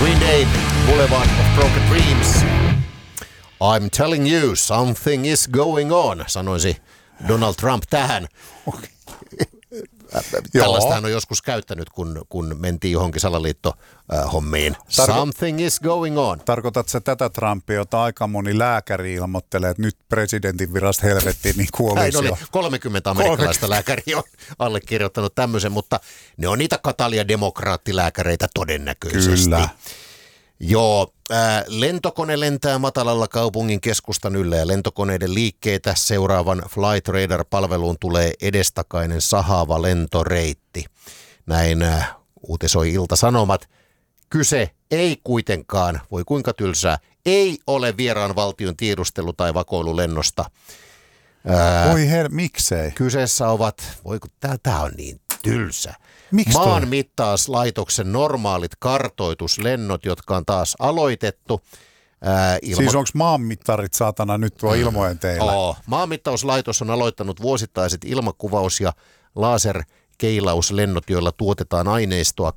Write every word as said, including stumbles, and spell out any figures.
Green Day, Boulevard of Broken Dreams. I'm telling you, something is going on, sanoisi Donald Trump tähän. Okay. Tällaista hän on joskus käyttänyt, kun, kun mentiin johonkin salaliittohommiin. Tarko- Something is going on. Tarkoitatko sä tätä Trumpia, jota aika moni lääkäri ilmoittelee, että nyt presidentin virasta helvettiin, niin kuin olisi oli jo. kolmekymmentä amerikkalaista lääkäriä on allekirjoittanut tämmöisen, mutta ne on niitä katalia demokraattilääkäreitä todennäköisesti. Kyllä. Joo, äh, lentokone lentää matalalla kaupungin keskustan yllä ja lentokoneiden liikkeitä seuraavan Flight Radar-palveluun tulee edestakainen sahaava lentoreitti. Näin äh, uutisoi Ilta-Sanomat. Kyse ei kuitenkaan, voi kuinka tylsää, ei ole vieraan valtion tiedustelu- tai vakoilulennosta. Äh, Voi her, miksei? Kyseessä ovat, voi kun tää on niin tylsä. Miks Maanmittauslaitoksen normaalit kartoituslennot, jotka on taas aloitettu. Ää, ilma... Siis onko maanmittarit saatana nyt tuo ilmojen teillä? Oo. Maanmittauslaitos on aloittanut vuosittaiset ilmakuvaus- ja laserkeilauslennot, joilla tuotetaan aineistoa